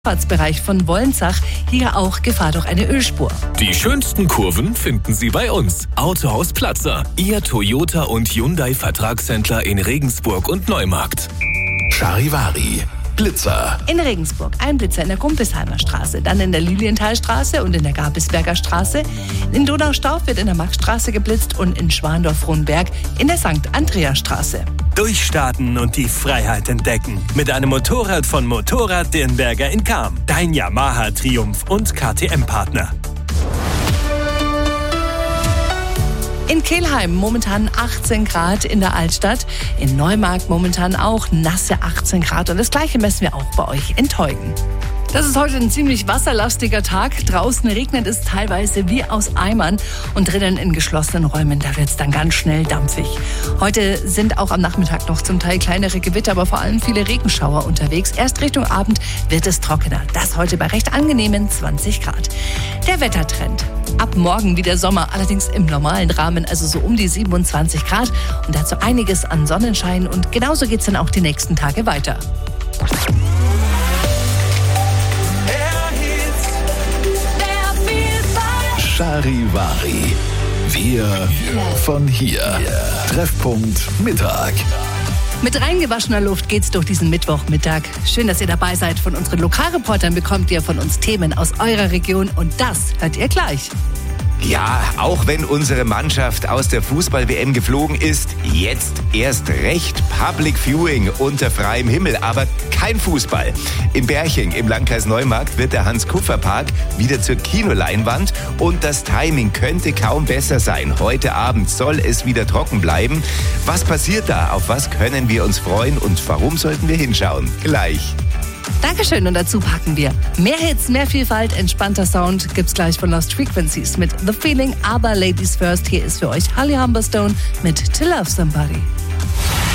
Bereich von Wolnzach hier auch Gefahr durch eine Ölspur. Die schönsten Kurven finden Sie bei uns. Autohaus Platzer, Ihr Toyota und Hyundai Vertragshändler in Regensburg und Neumarkt. Charivari, Blitzer. In Regensburg ein Blitzer in der Gumpelsheimer Straße, dann in der Lilienthalstraße und in der Gabelsberger Straße. In Donaustauf wird in der Maxstraße geblitzt und in Schwandorf-Frohnberg in der St. Andreas Straße. Durchstarten und die Freiheit entdecken. Mit einem Motorrad von Motorrad Dirnberger in Cham. Dein Yamaha Triumph und KTM-Partner. In Kelheim momentan 18 Grad in der Altstadt. In Neumarkt momentan auch nasse 18 Grad. Und das Gleiche messen wir auch bei euch in Teuggen. Das ist heute ein ziemlich wasserlastiger Tag. Draußen regnet es teilweise wie aus Eimern und drinnen in geschlossenen Räumen, da wird es dann ganz schnell dampfig. Heute sind auch am Nachmittag noch zum Teil kleinere Gewitter, aber vor allem viele Regenschauer unterwegs. Erst Richtung Abend wird es trockener. Das heute bei recht angenehmen 20 Grad. Der Wettertrend. Ab morgen wieder Sommer, allerdings im normalen Rahmen, also so um die 27 Grad. Und dazu einiges an Sonnenschein und genauso geht es dann auch die nächsten Tage weiter. Charivari. Wir von hier. Treffpunkt Mittag. Mit reingewaschener Luft geht's durch diesen Mittwochmittag. Schön, dass ihr dabei seid. Von unseren Lokalreportern bekommt ihr von uns Themen aus eurer Region und das hört ihr gleich. Ja, auch wenn unsere Mannschaft aus der Fußball-WM geflogen ist, jetzt erst recht Public Viewing unter freiem Himmel, aber kein Fußball. In Berching im Landkreis Neumarkt wird der Hans-Kupfer-Park wieder zur Kinoleinwand und das Timing könnte kaum besser sein. Heute Abend soll es wieder trocken bleiben. Was passiert da? Auf was können wir uns freuen und warum sollten wir hinschauen? Gleich. Dankeschön und dazu packen wir mehr Hits, mehr Vielfalt, entspannter Sound gibt's gleich von Lost Frequencies mit The Feeling, aber Ladies First, hier ist für euch Holly Humberstone mit To Love Somebody.